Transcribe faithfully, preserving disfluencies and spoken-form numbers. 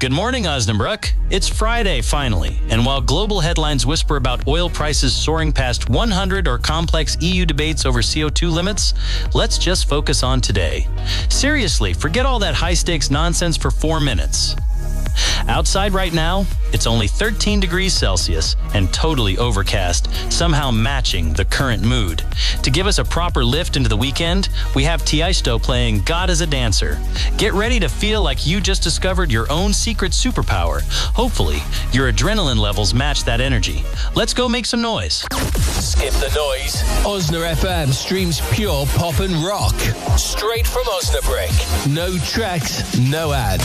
Good morning, Osnabrück. It's Friday, finally. And while global headlines whisper about oil prices soaring past one hundred or complex E U debates over C O two limits, let's just focus on today. Seriously, forget all that high-stakes nonsense for four minutes. Outside right now, it's only thirteen degrees Celsius and totally overcast, somehow matching the current mood. To give us a proper lift into the weekend, we have Tiesto playing God is a Dancer. Get ready to feel like you just discovered your own secret superpower. Hopefully, your adrenaline levels match that energy. Let's go make some noise. Skip the noise. Osna F M streams pure pop and rock. Straight from Osnabrück. No tracks, no ads.